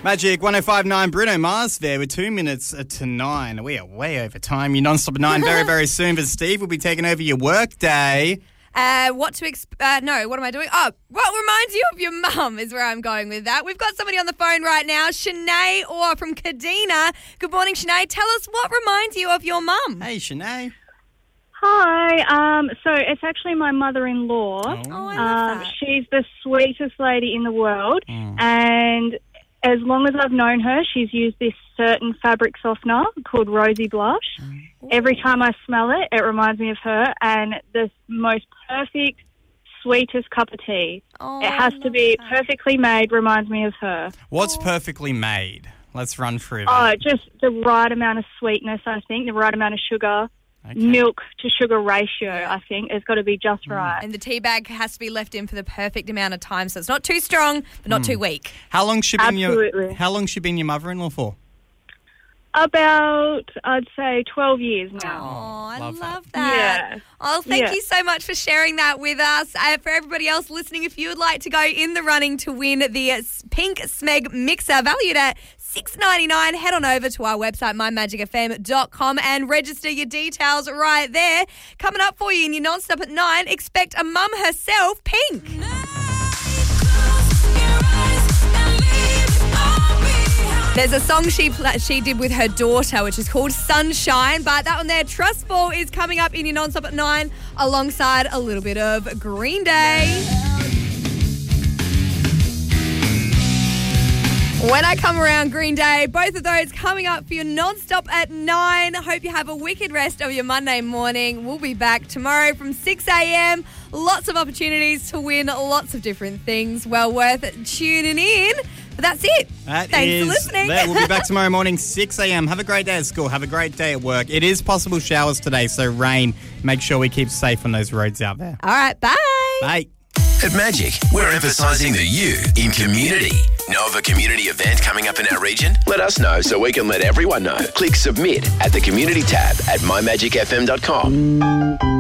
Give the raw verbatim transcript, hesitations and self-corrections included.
Magic one oh five point nine, Bruno Mars there with two minutes to nine. We are way over time. You're non-stop at nine very, very soon. But Steve will be taking over your work day. Uh, what to exp- uh, no, what am I doing? Oh, what reminds you of your mum is where I'm going with that. We've got somebody on the phone right now, Shanae Orr from Kadina. Good morning, Shanae. Tell us what reminds you of your mum. Hey, Shanae. Hi. Um, so it's actually my mother-in-law. Oh, Oh, I love Um, that. she's the sweetest lady in the world, Mm. and as long as I've known her, she's used this certain fabric softener called Rosy Blush. Every time I smell it, it reminds me of her, and the most perfect, sweetest cup of tea. Oh, It has I to love be that. perfectly made, reminds me of her. What's perfectly made? Let's run through Oh, that. just the right amount of sweetness, I think, the right amount of sugar. Okay. Milk to sugar ratio, I think, has got to be just right. And the tea bag has to be left in for the perfect amount of time, so it's not too strong, but not too weak. How long's she been your Absolutely. How long's she been your mother-in-law for? About, I'd say, twelve years Oh, now. I love love, that. that. Yeah. Oh, thank Yeah. you so much for sharing that with us. Uh, for everybody else listening, if you would like to go in the running to win the uh, Pink Smeg Mixer valued at six dollars ninety-nine, head on over to our website, my magic f m dot com, and register your details right there. Coming up for you in your non-stop at nine, expect a mum herself, Pink. There's a song she pla- she did with her daughter, which is called Sunshine, but that one there, Trust Fall, is coming up in your non-stop at nine alongside a little bit of Green Day. When I come around, Green Day, both of those coming up for your non-stop at nine. Hope you have a wicked rest of your Monday morning. We'll be back tomorrow from six a.m. Lots of opportunities to win lots of different things. Well worth tuning in. But that's it. That Thanks is for listening. that. We'll be back tomorrow morning, six a.m. Have a great day at school. Have a great day at work. It is possible showers today, so rain. Make sure we keep safe on those roads out there. All right, bye. Bye. At Magic, we're emphasising the you in community. Know of a community event coming up in our region? Let us know so we can let everyone know. Click submit at the community tab at my magic f m dot com.